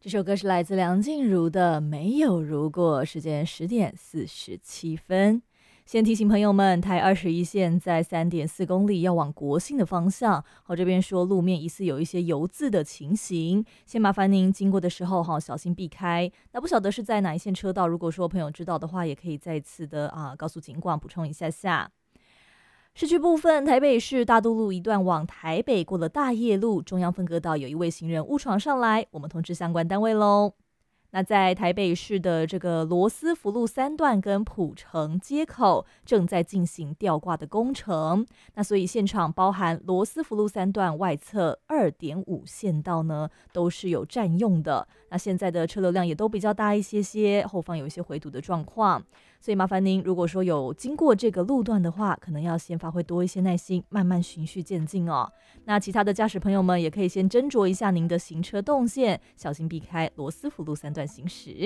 这首歌是来自梁静茹的《没有如果》，时间10:47。先提醒朋友们，台21线在3.4公里要往国姓的方向。好，这边说路面疑似有一些油渍的情形，先麻烦您经过的时候小心避开。那不晓得是在哪一线车道，如果说朋友知道的话，也可以再次的告诉警广补充一下下。市区部分，台北市大渡路一段往台北过了大业路，中央分隔岛有一位行人误闯上来，我们通知相关单位喽。那在台北市的这个罗斯福路3段跟普城街口正在进行吊挂的工程，那所以现场包含罗斯福路3段外侧2.5线道呢都是有占用的，那现在的车流量也都比较大一些，后方有一些回堵的状况，所以麻烦您如果说有经过这个路段的话，可能要先发挥多一些耐心，慢慢循序渐进哦。那其他的驾驶朋友们也可以先斟酌一下您的行车动线，小心避开罗斯福路3段行驶。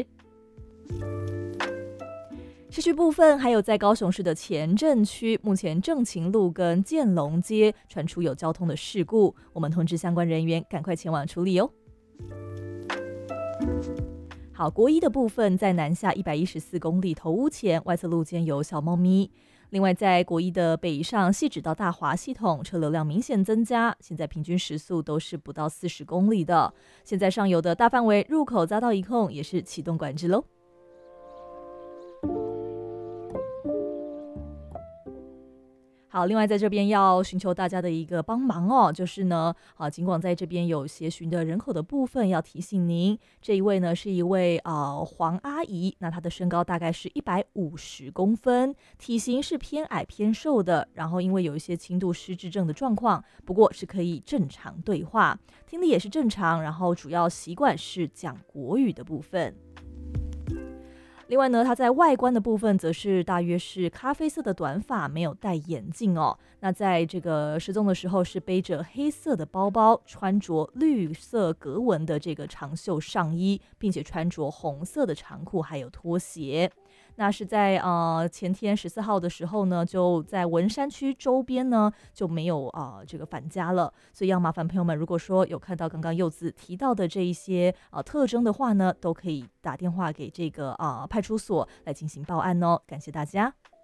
市区部分还有在高雄市的前镇区，目前正勤路跟建龙街传出有交通的事故，我们通知相关人员赶快前往处理哦。好，国一的部分在南下114公里头屋前外侧路肩有小猫咪。另外在国一的北上汐止到大华系统车流量明显增加，现在平均时速都是不到40公里的，现在上游的大范围入口匝道一控也是启动管制咯。好，另外在这边要寻求大家的一个帮忙哦，就是呢，警广在这边有协寻的人口的部分，要提醒您，这一位呢是一位黄阿姨，那她的身高大概是150公分，体型是偏矮偏瘦的，然后因为有一些轻度失智症的状况，不过是可以正常对话，听力也是正常，然后主要习惯是讲国语的部分。另外呢，他在外观的部分则是大约是咖啡色的短发，没有戴眼镜哦。那在这个失踪的时候是背着黑色的包包，穿着绿色格纹的这个长袖上衣，并且穿着红色的长裤还有拖鞋。那是在前天14号的时候呢，就在文山区周边呢就没有这个返家了，所以要麻烦朋友们，如果说有看到刚刚柚子提到的这一些特征的话呢，都可以打电话给这个派出所来进行报案哦，感谢大家。